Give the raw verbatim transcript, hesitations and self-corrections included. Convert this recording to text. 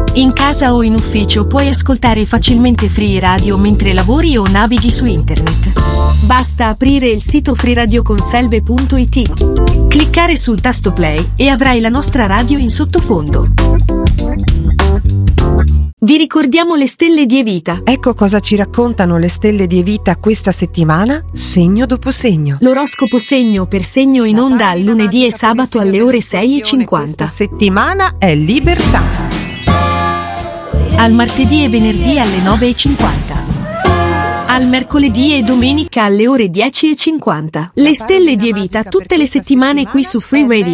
In casa o in ufficio puoi ascoltare facilmente Free Radio mentre lavori o navighi su internet. Basta aprire il sito free radio conselve punto it, cliccare sul tasto play e avrai la nostra radio in sottofondo. Vi ricordiamo le stelle di Evita. Ecco cosa ci raccontano le stelle di Evita questa settimana, segno dopo segno. L'oroscopo segno per segno in onda al lunedì e sabato alle ore sei e cinquanta. Questa settimana è libertà. Al martedì e venerdì alle nove e cinquanta. Al mercoledì e domenica alle ore dieci e cinquanta. Le stelle di Evita tutte le settimane qui su Free Radio.